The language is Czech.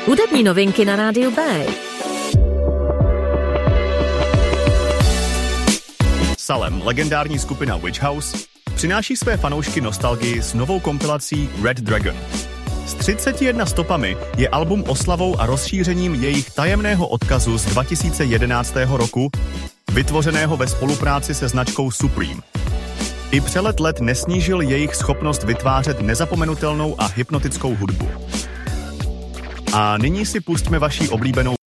Hudební novinky na rádiu B. Salem, legendární skupina Witch House, přináší své fanoušky nostalgii s novou kompilací Red Dragon. S 31 stopami je album oslavou a rozšířením jejich tajemného odkazu z 2011. roku, vytvořeného ve spolupráci se značkou Supreme. I přelet let nesnížil jejich schopnost vytvářet nezapomenutelnou a hypnotickou hudbu. A nyní si pustíme vaši oblíbenou